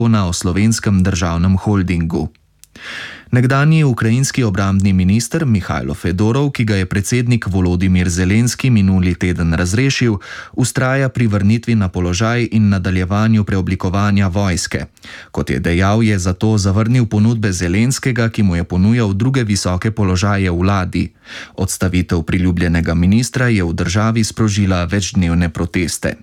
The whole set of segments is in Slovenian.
o Slovenskem državnem holdingu. Nekdanji ukrajinski obrambni minister Mihajlo Fedorov, ki ga je predsednik Volodimir Zelenski minuli teden razrešil, vztraja pri vrnitvi na položaj in nadaljevanju preoblikovanja vojske. Kot je dejal, je zato zavrnil ponudbe Zelenskega, ki mu je ponujal druge visoke položaje v vladi. Odstavitev priljubljenega ministra je v državi sprožila večdnevne proteste.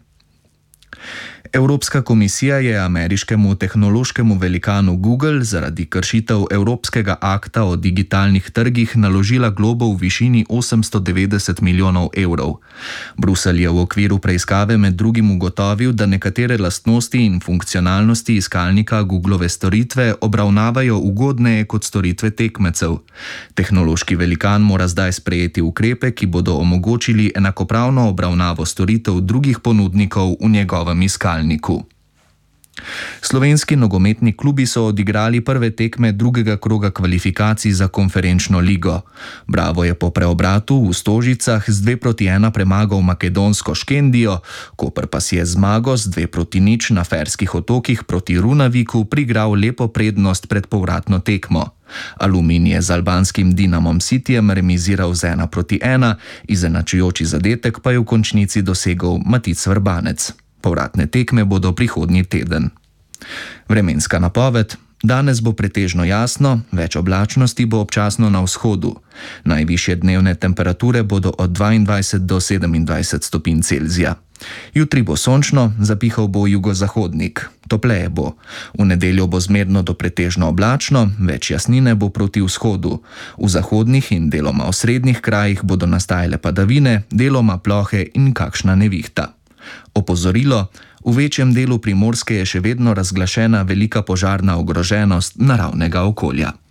Evropska komisija je ameriškemu tehnološkemu velikanu Google zaradi kršitev Evropskega akta o digitalnih trgih naložila globo v višini 890 milijonov evrov. Bruselj je v okviru preiskave med drugim ugotovil, da nekatere lastnosti in funkcionalnosti iskalnika Googlove storitve obravnavajo ugodneje kot storitve tekmecev. Tehnološki velikan mora zdaj sprejeti ukrepe, ki bodo omogočili enakopravno obravnavo storitev drugih ponudnikov v njegovem iskalniku. Slovenski nogometni klubi so odigrali prve tekme drugega kroga kvalifikacij za konferenčno ligo. Bravo je po preobratu v Stožicah z 2:1 premagal makedonsko Škendijo, Koper pa si je zmago z 2:0 na Ferskih otokih proti Runaviku prigral lepo prednost pred povratno tekmo. Aluminij je z albanskim Dinamom Cityjem remiziral z 1:1, izenačujoči zadetek pa je v končnici dosegel Matic Vrbanec. Povratne tekme bodo prihodnji teden. Vremenska napoved. Danes bo pretežno jasno, več oblačnosti bo občasno na vzhodu. Najvišje dnevne temperature bodo od 22 do 27 stopinj Celzija. Jutri bo sončno, zapihal bo jugozahodnik. Topleje bo. V nedeljo bo zmerno do pretežno oblačno, več jasnine bo proti vzhodu. V zahodnih in deloma osrednjih krajih bodo nastajale padavine, deloma plohe in kakšna nevihta. Opozorilo, v večjem delu Primorske je še vedno razglašena velika požarna ogroženost naravnega okolja.